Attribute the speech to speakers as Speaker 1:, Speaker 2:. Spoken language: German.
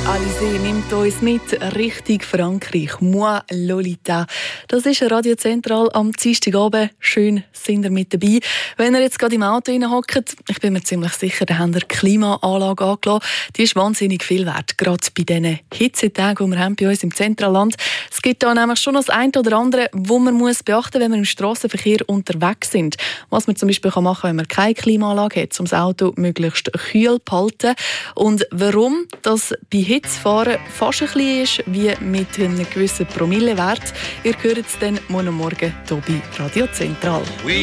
Speaker 1: Alizé nimmt uns mit Richtung Frankreich. Moi, Lolita. Das ist Radio Zentral am Dienstagabend. Schön sind ihr mit dabei. Wenn ihr jetzt gerade im Auto hockt, ich bin mir ziemlich sicher, da habt ihr die Klimaanlage angelassen. Die ist wahnsinnig viel wert, gerade bei diesen Hitzetagen, die wir haben bei uns im Zentralland. Es gibt da nämlich schon das eine oder andere, wo man muss beachten muss, wenn wir im Strassenverkehr unterwegs sind. Was man zum Beispiel machen kann, wenn man keine Klimaanlage hat, um das Auto möglichst kühl zu halten. Und warum das bei Hitzefahren fast ein bisschen ist wie mit einem gewissen Promillewert. Ihr hört es dann morgen hier bei Radio Zentral.